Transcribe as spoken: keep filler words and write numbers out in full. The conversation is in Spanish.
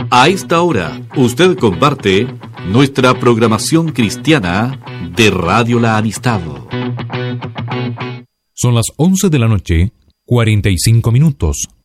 A esta hora, usted comparte nuestra programación cristiana de Radio La Amistad. Son las once de la noche, cuarenta y cinco minutos.